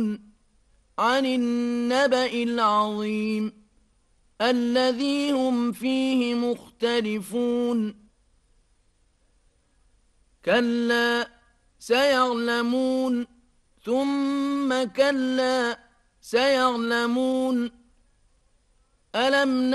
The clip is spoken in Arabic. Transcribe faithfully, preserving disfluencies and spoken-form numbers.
عن النبأ العظيم الذي هم فيه مختلفون كلا سيعلمون ثم كلا سيعلمون ألم